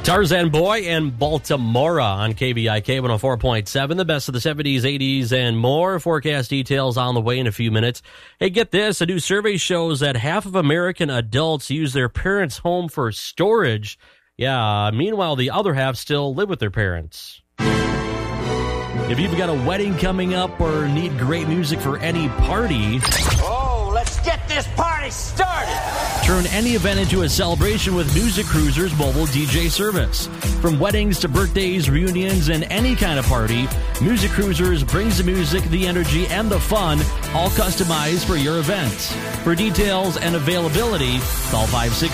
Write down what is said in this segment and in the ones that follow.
Tarzan Boy and Baltimora on KVIK 104.7. The best of the 70s, 80s, and more. Forecast details on the way in a few minutes. Hey, get this. A new survey shows that half of American adults use their parents' home for storage. Yeah, meanwhile, the other half still live with their parents. If you've got a wedding coming up or need great music for any party... Let's get this party started! Turn any event into a celebration with Music Cruisers mobile DJ service. From weddings to birthdays, reunions, and any kind of party, Music Cruisers brings the music, the energy, and the fun, all customized for your event. For details and availability, call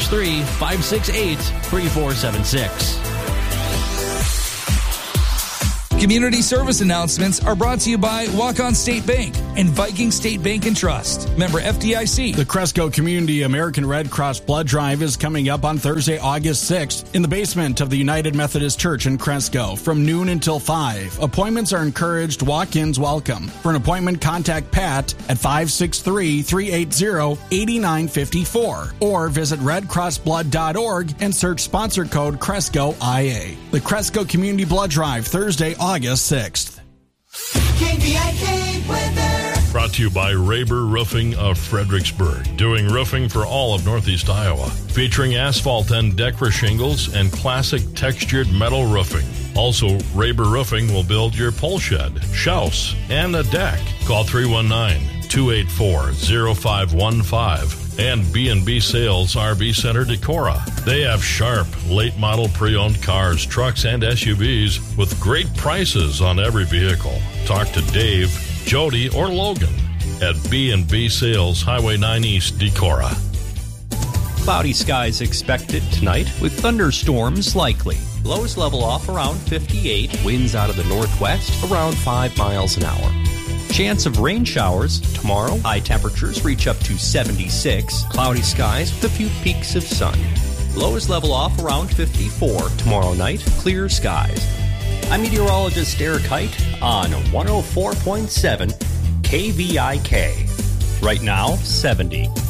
563-568-3476. Community service announcements are brought to you by Walk-On State Bank and Viking State Bank and Trust. Member FDIC. The Cresco Community American Red Cross Blood Drive is coming up on Thursday, August 6th in the basement of the United Methodist Church in Cresco from noon until 5. Appointments are encouraged. Walk-ins welcome. For an appointment, contact Pat at 563-380-8954 or visit redcrossblood.org and search sponsor code Cresco IA. The Cresco Community Blood Drive, Thursday, August 6th. KVIK weather. Brought to you by Raber Roofing of Fredericksburg. Doing roofing for all of Northeast Iowa. Featuring asphalt and Decra shingles and classic textured metal roofing. Also, Raber Roofing will build your pole shed, shouse, and a deck. Call 319-284-0515. And B&B Sales RV Center Decorah. They have sharp, late-model pre-owned cars, trucks, and SUVs with great prices on every vehicle. Talk to Dave, Jody, or Logan at B&B Sales, Highway 9 East, Decorah. Cloudy skies expected tonight with thunderstorms likely. Lows level off around 58. Winds out of the northwest around 5 miles an hour. Chance of rain showers tomorrow. High temperatures reach up to 76. Cloudy skies with a few peaks of sun. Lows level off around 54. Tomorrow night, clear skies. I'm meteorologist Derek Height on 104.7 KVIK. Right now, 70.